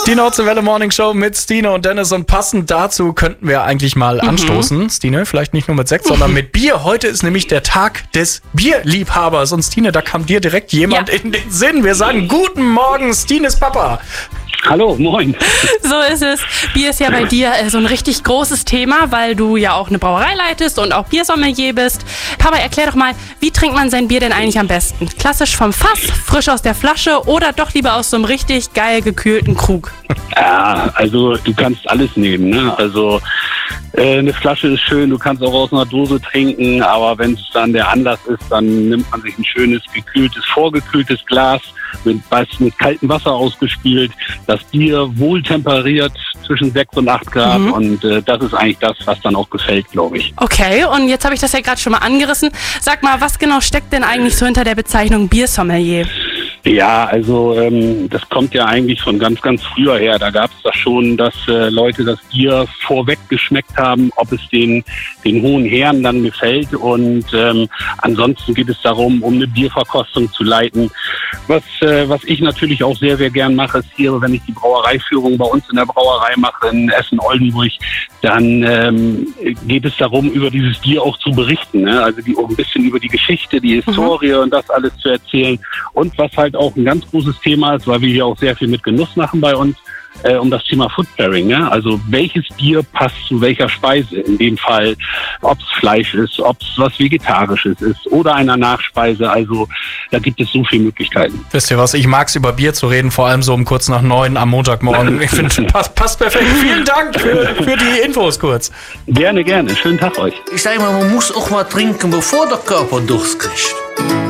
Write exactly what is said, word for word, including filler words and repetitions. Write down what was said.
Die Nordseewelle Morning Show mit Stine und Dennis. Und passend dazu könnten wir eigentlich mal mhm. anstoßen. Stine, vielleicht nicht nur mit Sekt, sondern mit Bier. Heute ist nämlich der Tag des Bierliebhabers. Und Stine, da kam dir direkt jemand ja. in den Sinn. Wir sagen guten Morgen, Stines Papa. Hallo, moin. So ist es. Bier ist ja bei dir äh, so ein richtig großes Thema, weil du ja auch eine Brauerei leitest und auch Biersommelier bist. Papa, erklär doch mal, wie trinkt man sein Bier denn eigentlich am besten? Klassisch vom Fass, frisch aus der Flasche oder doch lieber aus so einem richtig geil gekühlten Krug? Ja, also du kannst alles nehmen, ne? Also äh, eine Flasche ist schön, du kannst auch aus einer Dose trinken, aber wenn es dann der Anlass ist, dann nimmt man sich ein schönes, gekühltes, vorgekühltes Glas mit, mit kaltem Wasser ausgespült, das Bier wohl temperiert zwischen sechs und acht Grad mhm. und äh, das ist eigentlich das, was dann auch gefällt, glaube ich. Okay, und jetzt habe ich das ja gerade schon mal angerissen. Sag mal, was genau steckt denn eigentlich so hinter der Bezeichnung Biersommelier? Ja, also ähm, das kommt ja eigentlich von ganz, ganz früher her. Da gab es das schon, dass äh, Leute das Bier vorweg geschmeckt haben, ob es den, den hohen Herren dann gefällt. Und ähm, ansonsten geht es darum, um eine Bierverkostung zu leiten. Was, äh, was ich natürlich auch sehr, sehr gern mache, ist hier, wenn ich die Brauereiführung bei uns in der Brauerei mache, in Essen-Oldenburg, dann ähm, geht es darum, über dieses Bier auch zu berichten. Ne? Also die, ein bisschen über die Geschichte, die Historie mhm. und das alles zu erzählen. Und was halt auch ein ganz großes Thema ist, weil wir hier auch sehr viel mit Genuss machen bei uns, äh, um das Thema Food Pairing. Ne? Also welches Bier passt zu welcher Speise? In dem Fall, ob es Fleisch ist, ob es was Vegetarisches ist oder einer Nachspeise. Also da gibt es so viele Möglichkeiten. Wisst ihr was, ich mag es über Bier zu reden, vor allem so um kurz nach neun am Montagmorgen. Ich finde, passt, passt perfekt. Vielen Dank für, für die Infos kurz. Gerne, gerne. Schönen Tag euch. Ich sage mal, man muss auch mal trinken, bevor der Körper Durst kriegt.